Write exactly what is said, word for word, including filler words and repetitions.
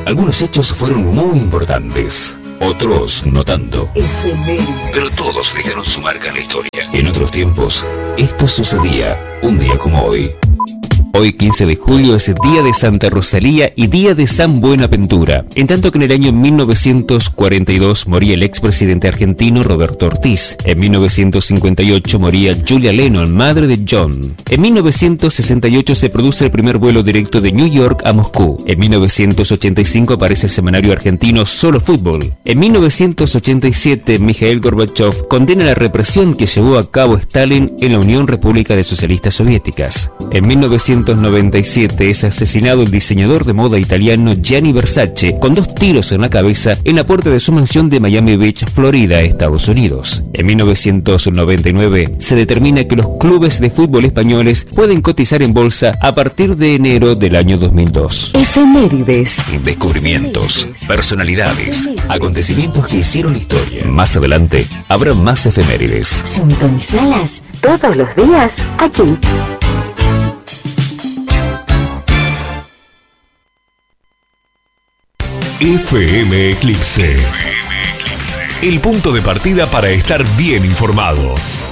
Algunos hechos fueron muy importantes, otros no tanto. Efemérides. Pero todos dejaron su marca en la historia. En otros tiempos, esto sucedía un día como hoy. Hoy, quince de julio, es Día de Santa Rosalía y Día de San Buenaventura. En tanto que en el año mil novecientos cuarenta y dos moría el expresidente argentino Roberto Ortiz. En mil novecientos cincuenta y ocho moría Julia Lennon, madre de John. En mil novecientos sesenta y ocho se produce el primer vuelo directo de New York a Moscú. En mil novecientos ochenta y cinco aparece el semanario argentino Solo Fútbol. En mil novecientos ochenta y siete, Mikhail Gorbachev condena la represión que llevó a cabo Stalin en la Unión República de Socialistas Soviéticas. En mil novecientos noventa y siete es asesinado el diseñador de moda italiano Gianni Versace con dos tiros en la cabeza en la puerta de su mansión de Miami Beach, Florida, Estados Unidos. En mil novecientos noventa y nueve se determina que los clubes de fútbol españoles pueden cotizar en bolsa a partir de enero del año dos mil dos. Efemérides. Descubrimientos, personalidades, acontecimientos que hicieron historia. Más adelante habrá más efemérides. Sintonizalas todos los días aquí. F M Eclipse. El punto de partida para estar bien informado.